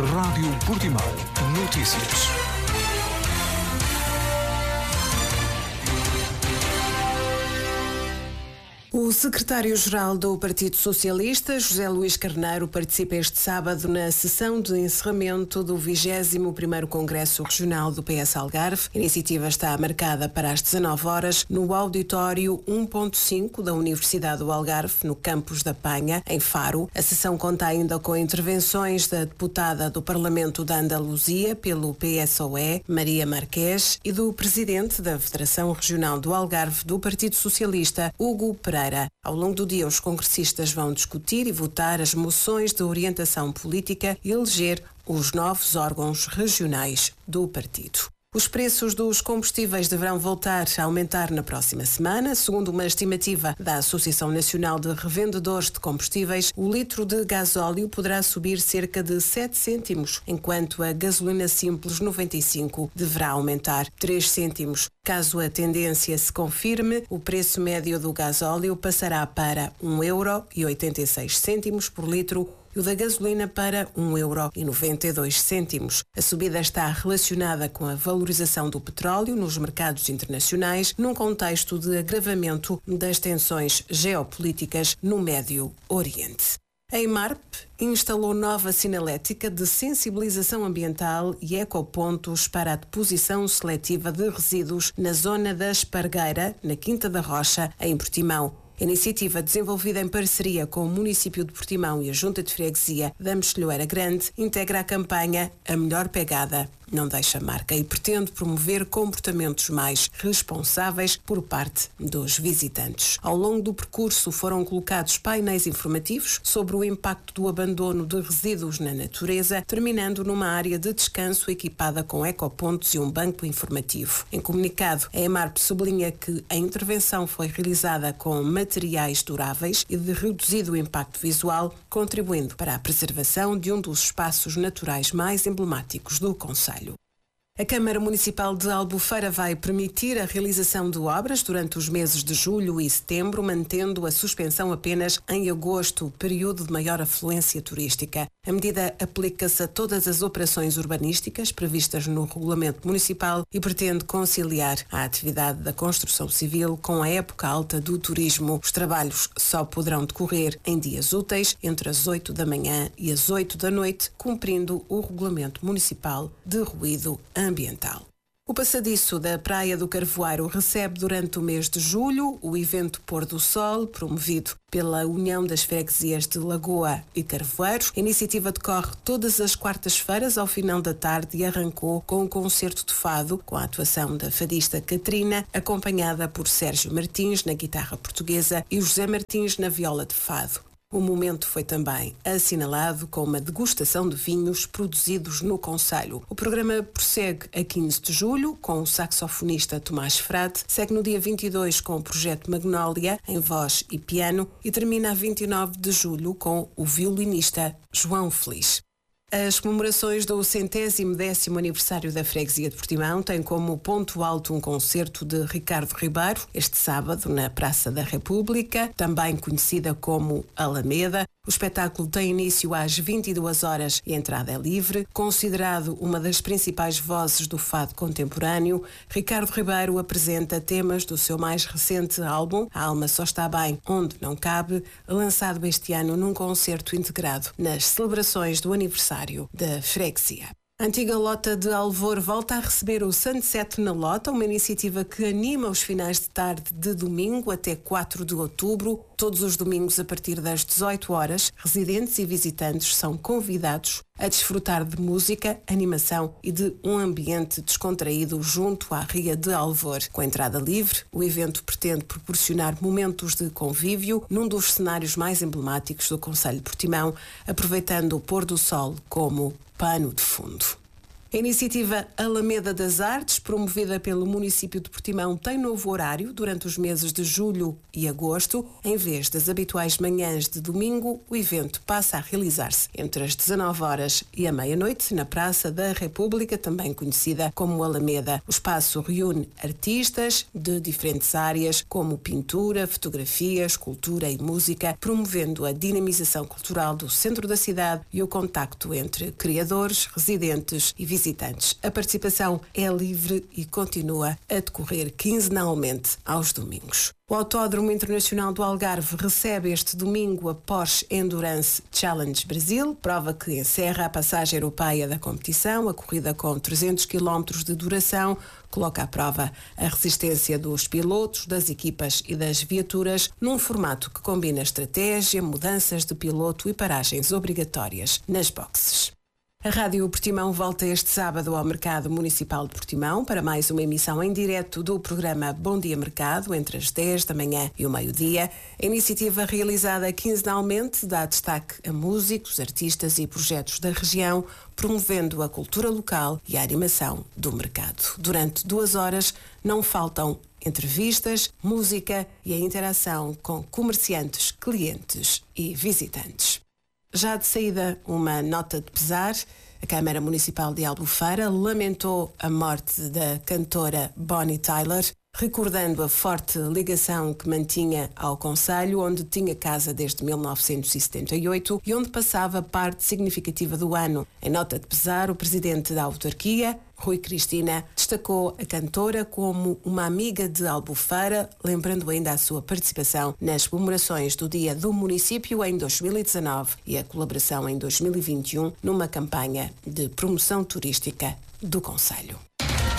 Rádio Portimão. Notícias. O secretário-geral do Partido Socialista, José Luís Carneiro, participa este sábado na sessão de encerramento do 21º Congresso Regional do PS Algarve. A iniciativa está marcada para as 19 horas no auditório 1.5 da Universidade do Algarve, no campus da Panha, em Faro. A sessão conta ainda com intervenções da deputada do Parlamento da Andaluzia pelo PSOE, Maria Marques, e do presidente da Federação Regional do Algarve do Partido Socialista, Hugo Pereira. Ao longo do dia, os congressistas vão discutir e votar as moções de orientação política e eleger os novos órgãos regionais do partido. Os preços dos combustíveis deverão voltar a aumentar na próxima semana. Segundo uma estimativa da Associação Nacional de Revendedores de Combustíveis, o litro de gasóleo poderá subir cerca de 7 cêntimos, enquanto a gasolina simples 95 deverá aumentar 3 cêntimos. Caso a tendência se confirme, o preço médio do gasóleo passará para €1,86 por litro, e o da gasolina para €1,92. A subida está relacionada com a valorização do petróleo nos mercados internacionais, num contexto de agravamento das tensões geopolíticas no Médio Oriente. A EMARP instalou nova sinalética de sensibilização ambiental e ecopontos para a deposição seletiva de resíduos na zona da Espargueira, na Quinta da Rocha, em Portimão. A iniciativa, desenvolvida em parceria com o município de Portimão e a Junta de Freguesia da Mexilhoeira Grande, integra a campanha A Melhor Pegada Não Deixa Marca e pretende promover comportamentos mais responsáveis por parte dos visitantes. Ao longo do percurso foram colocados painéis informativos sobre o impacto do abandono de resíduos na natureza, terminando numa área de descanso equipada com ecopontos e um banco informativo. Em comunicado, a EMARP sublinha que a intervenção foi realizada com materiais duráveis e de reduzido impacto visual, contribuindo para a preservação de um dos espaços naturais mais emblemáticos do concelho. A Câmara Municipal de Albufeira vai permitir a realização de obras durante os meses de julho e setembro, mantendo a suspensão apenas em agosto, período de maior afluência turística. A medida aplica-se a todas as operações urbanísticas previstas no Regulamento Municipal e pretende conciliar a atividade da construção civil com a época alta do turismo. Os trabalhos só poderão decorrer em dias úteis, entre as 8 da manhã e as 8 da noite, cumprindo o Regulamento Municipal de Ruído Ambiental. O passadiço da Praia do Carvoeiro recebe durante o mês de julho o evento Pôr do Sol, promovido pela União das Freguesias de Lagoa e Carvoeiro. A iniciativa decorre todas as quartas-feiras ao final da tarde e arrancou com um concerto de fado com a atuação da fadista Catarina, acompanhada por Sérgio Martins na guitarra portuguesa e José Martins na viola de fado. O momento foi também assinalado com uma degustação de vinhos produzidos no concelho. O programa prossegue a 15 de julho com o saxofonista Tomás Frade, segue no dia 22 com o projeto Magnólia, em voz e piano, e termina a 29 de julho com o violinista João Feliz. As comemorações do 110º aniversário da Freguesia de Portimão têm como ponto alto um concerto de Ricardo Ribeiro, este sábado na Praça da República, também conhecida como Alameda. O espetáculo tem início às 22 horas e a entrada é livre. Considerado uma das principais vozes do fado contemporâneo, Ricardo Ribeiro apresenta temas do seu mais recente álbum, A Alma Só Está Bem Onde Não Cabe, lançado este ano num concerto integrado nas celebrações do aniversário da Freguesia. A antiga Lota de Alvor volta a receber o Sunset na Lota, uma iniciativa que anima os finais de tarde de domingo até 4 de outubro. Todos os domingos, a partir das 18 horas, residentes e visitantes são convidados a desfrutar de música, animação e de um ambiente descontraído junto à Ria de Alvor. Com entrada livre, o evento pretende proporcionar momentos de convívio num dos cenários mais emblemáticos do concelho de Portimão, aproveitando o pôr do sol como pano de fundo. A iniciativa Alameda das Artes, promovida pelo município de Portimão, tem novo horário durante os meses de julho e agosto. Em vez das habituais manhãs de domingo, o evento passa a realizar-se entre as 19 horas e a meia-noite na Praça da República, também conhecida como Alameda. O espaço reúne artistas de diferentes áreas, como pintura, fotografia, escultura e música, promovendo a dinamização cultural do centro da cidade e o contacto entre criadores, residentes e visitantes. A participação é livre e continua a decorrer quinzenalmente aos domingos. O Autódromo Internacional do Algarve recebe este domingo a Porsche Endurance Challenge Brasil, prova que encerra a passagem europeia da competição. A corrida com 300 km de duração coloca à prova a resistência dos pilotos, das equipas e das viaturas num formato que combina estratégia, mudanças de piloto e paragens obrigatórias nas boxes. A Rádio Portimão volta este sábado ao Mercado Municipal de Portimão para mais uma emissão em direto do programa Bom Dia Mercado, entre as 10 da manhã e o meio-dia. A iniciativa realizada quinzenalmente dá destaque a músicos, artistas e projetos da região, promovendo a cultura local e a animação do mercado. Durante 2 horas não faltam entrevistas, música e a interação com comerciantes, clientes e visitantes. Já de saída, uma nota de pesar. A Câmara Municipal de Albufeira lamentou a morte da cantora Bonnie Tyler, recordando a forte ligação que mantinha ao concelho, onde tinha casa desde 1978 e onde passava parte significativa do ano. Em nota de pesar, o presidente da autarquia, Rui Cristina, destacou a cantora como uma amiga de Albufeira, lembrando ainda a sua participação nas comemorações do Dia do Município em 2019 e a colaboração em 2021 numa campanha de promoção turística do concelho.